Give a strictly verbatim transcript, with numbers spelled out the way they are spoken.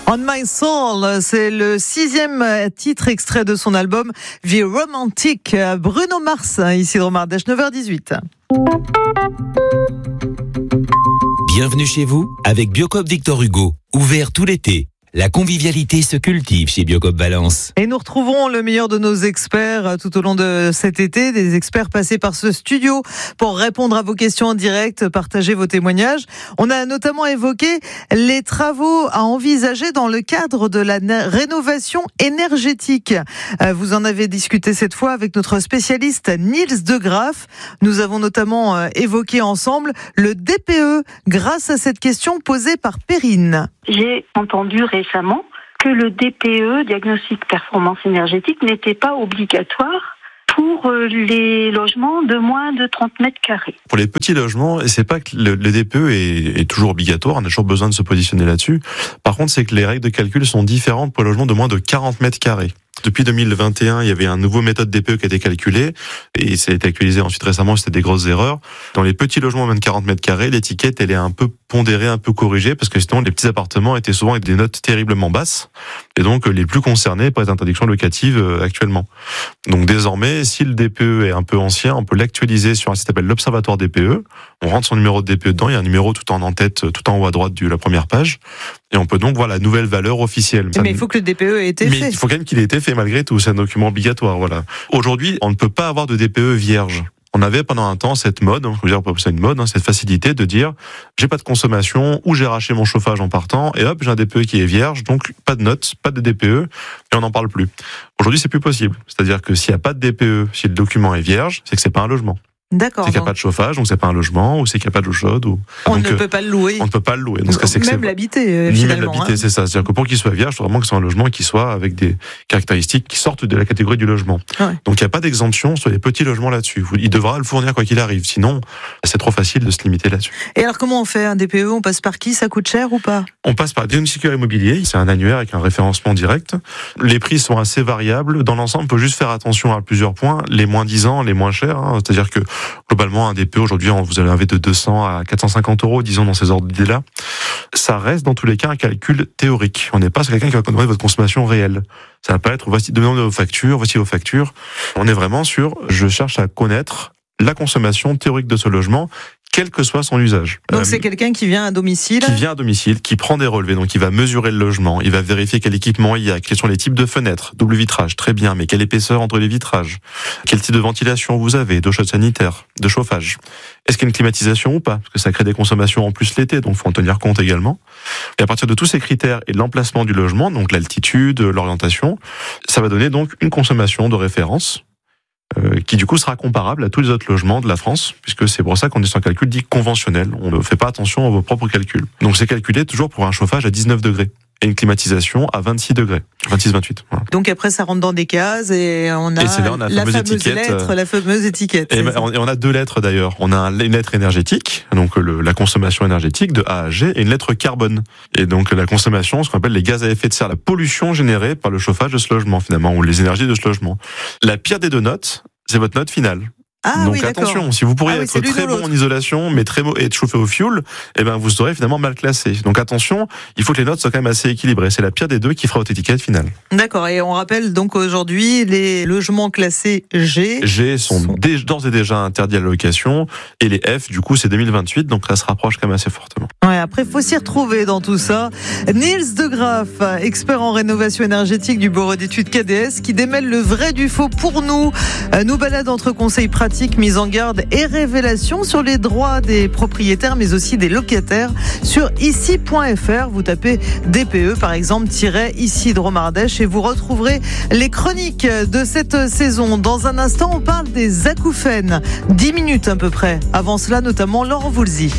On My Soul, c'est le sixième titre extrait de son album The Romantic. Bruno Mars, ici de Romardèche, neuf heures dix-huit. Bienvenue chez vous avec Biocoop Victor Hugo, ouvert tout l'été. La convivialité se cultive chez Biocoop Valence. Et nous retrouvons le meilleur de nos experts tout au long de cet été, des experts passés par ce studio pour répondre à vos questions en direct, partager vos témoignages. On a notamment évoqué les travaux à envisager dans le cadre de la rénovation énergétique. Vous en avez discuté cette fois avec notre spécialiste Niels De Graaf. Nous avons notamment évoqué ensemble le D P E grâce à cette question posée par Perrine. J'ai entendu récemment que le D P E, diagnostic performance énergétique, n'était pas obligatoire pour les logements de moins de trente mètres carrés. Pour les petits logements, c'est pas que le, le D P E est, est toujours obligatoire, on a toujours besoin de se positionner là-dessus. Par contre, c'est que les règles de calcul sont différentes pour les logements de moins de quarante mètres carrés. Depuis deux mille vingt et un, il y avait un nouveau méthode D P E qui a été calculé et ça a été actualisé ensuite récemment, c'était des grosses erreurs. Dans les petits logements de moins de quarante mètres carrés, l'étiquette elle est un peu pondérée, un peu corrigée parce que sinon les petits appartements étaient souvent avec des notes terriblement basses et donc les plus concernés par les interdictions locatives actuellement. Donc désormais, si le D P E est un peu ancien, on peut l'actualiser sur un site qui s'appelle l'Observatoire D P E. On rentre son numéro de D P E dedans, il y a un numéro tout en en-tête, tout en haut à droite de la première page et on peut donc voir la nouvelle valeur officielle. Mais ça il faut que le D P E ait été mais fait. Il faut quand même qu'il ait été fait malgré tout, c'est un document obligatoire. Voilà. Aujourd'hui, on ne peut pas avoir de D P E vierge. On avait pendant un temps cette mode, je veux dire, c'est une mode, hein, cette facilité de dire j'ai pas de consommation ou j'ai racheté mon chauffage en partant et hop, j'ai un D P E qui est vierge, donc pas de notes, pas de D P E et on n'en parle plus. Aujourd'hui, c'est plus possible. C'est-à-dire que s'il n'y a pas de D P E, si le document est vierge, c'est que c'est pas un logement. D'accord. C'est qu'il n'y a pas de chauffage, donc c'est pas un logement, ou c'est qu'il n'y a pas d'eau chaude. Ou... On donc, ne peut pas le louer. On ne peut pas le louer. Donc, donc, c'est que même c'est... l'habiter, euh, Ni finalement. même l'habiter, hein. c'est ça. C'est-à-dire que pour qu'il soit vierge, il faut vraiment que ce soit un logement qui soit avec des caractéristiques qui sortent de la catégorie du logement. Ouais. Donc il n'y a pas d'exemption sur les petits logements là-dessus. Il devra le fournir quoi qu'il arrive. Sinon, c'est trop facile de se limiter là-dessus. Et alors comment on fait un D P E? On passe par qui? Ça coûte cher ou pas? On passe par le diagnostiqueur immobilier. C'est un annuaire avec un référencement direct. Les prix sont assez variables. Dans l'ensemble, on peut juste faire attention à plusieurs points. Les moins dix ans, les moins chers. Hein. C'est-à-dire que globalement, un D P E aujourd'hui, on vous allez avoir de deux cents à quatre cent cinquante euros, disons dans ces ordres d'idées-là. Ça reste dans tous les cas un calcul théorique. On n'est pas sur quelqu'un qui va demander votre consommation réelle. Ça va pas être voici demandez vos factures, voici vos factures. On est vraiment sur je cherche à connaître la consommation théorique de ce logement, quel que soit son usage. Donc euh, c'est quelqu'un qui vient à domicile Qui vient à domicile, qui prend des relevés, donc il va mesurer le logement, il va vérifier quel équipement il y a, quels sont les types de fenêtres, double vitrage, très bien, mais quelle épaisseur entre les vitrages, quel type de ventilation vous avez, d'eau chaude sanitaire, de chauffage, est-ce qu'il y a une climatisation ou pas, parce que ça crée des consommations en plus l'été, donc il faut en tenir compte également. Et à partir de tous ces critères et de l'emplacement du logement, donc l'altitude, l'orientation, ça va donner donc une consommation de référence, Euh, qui du coup sera comparable à tous les autres logements de la France, puisque c'est pour ça qu'on est sur un calcul dit conventionnel. On ne fait pas attention à vos propres calculs. Donc c'est calculé toujours pour un chauffage à dix-neuf degrés et une climatisation à vingt-six degrés, vingt-six vingt-huit. Voilà. Donc après ça rentre dans des cases et on a, et c'est là, on a la, la fameuse, fameuse étiquette, lettre, la fameuse étiquette. Et, et on a deux lettres d'ailleurs. On a une lettre énergétique, donc le, la consommation énergétique de A à G, et une lettre carbone. Et donc la consommation, ce qu'on appelle les gaz à effet de serre, la pollution générée par le chauffage de ce logement finalement, ou les énergies de ce logement. La pire des deux notes, c'est votre note finale. Ah, donc oui, attention, d'accord. si vous pourriez ah, oui, être très bon en isolation, mais très et être chauffé au fioul, eh ben vous serez finalement mal classé. Donc attention, il faut que les notes soient quand même assez équilibrées. C'est la pire des deux qui fera votre étiquette finale. D'accord. Et on rappelle donc aujourd'hui les logements classés G. G sont, sont... Dé, d'ores et déjà interdits à la location, et les F, du coup, c'est deux mille vingt-huit, donc ça se rapproche quand même assez fortement. Ouais. Après, faut s'y retrouver dans tout ça. Niels De Graaf, expert en rénovation énergétique du bureau d'études K D S, qui démêle le vrai du faux pour nous. Nous balade entre conseils pratiques, mise en garde et révélations sur les droits des propriétaires mais aussi des locataires sur ici point f r. Vous tapez D P E par exemple tiret ici de Romardèche et vous retrouverez les chroniques de cette saison. Dans un instant, on parle des acouphènes. dix minutes à peu près. Avant cela, notamment Laurent Voulzy.